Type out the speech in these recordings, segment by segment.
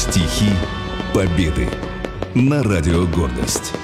Стихи Победы на Радио Гордость.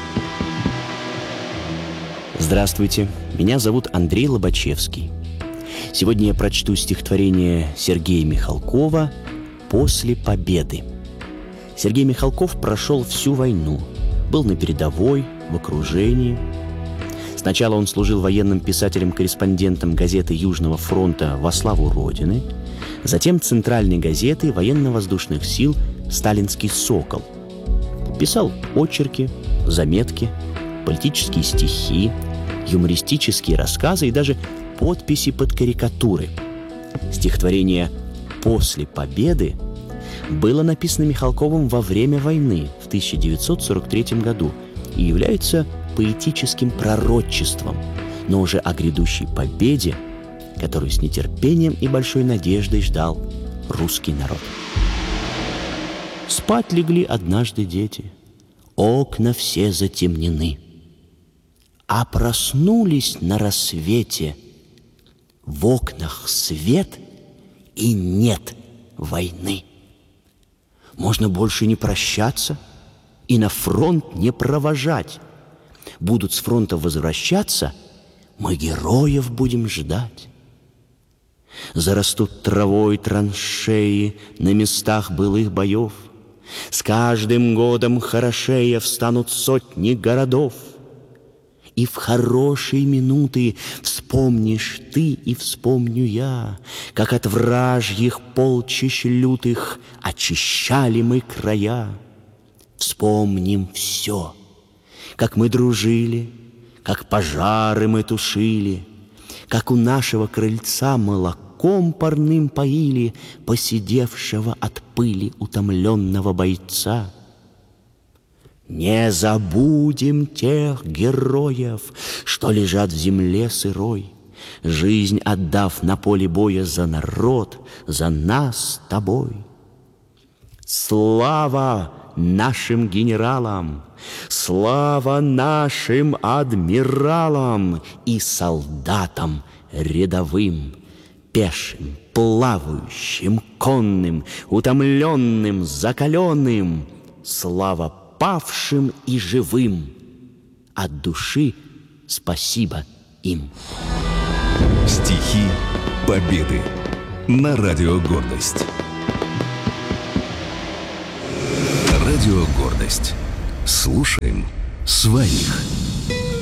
Здравствуйте, меня зовут Андрей Лобачевский. Сегодня я прочту стихотворение Сергея Михалкова «После победы». Сергей Михалков прошел всю войну, был на передовой, в окружении. Сначала он служил военным писателем-корреспондентом газеты Южного фронта «Во славу Родины», затем центральной газеты военно-воздушных сил «Сталинский сокол». Писал очерки, заметки, политические стихи, юмористические рассказы и даже подписи под карикатуры. Стихотворение «После победы» было написано Михалковым во время войны в 1943 году и является поэтическим пророчеством, но уже о грядущей победе, которую с нетерпением и большой надеждой ждал русский народ. Спать легли однажды дети, окна все затемнены, а проснулись на рассвете, в окнах свет и нет войны. Можно больше не прощаться и на фронт не провожать. Будут с фронта возвращаться, мы героев будем ждать. Зарастут травой траншеи на местах былых боев. С каждым годом хорошея встанут сотни городов. И в хорошие минуты вспомнишь ты и вспомню я, как от вражьих полчищ лютых очищали мы края. Вспомним все, как мы дружили, как пожары мы тушили, как у нашего крыльца молоком парным поили посидевшего от пыли утомленного бойца. Не забудем тех героев, что лежат в земле сырой, жизнь отдав на поле боя за народ, за нас с тобой. Слава нашим генералам, слава нашим адмиралам и солдатам рядовым, пешим, плавающим, конным, утомленным, закаленным. Слава павшим и живым, от души спасибо им. Стихи Победы на Радио Гордость. Радио Гордость. Слушаем своих.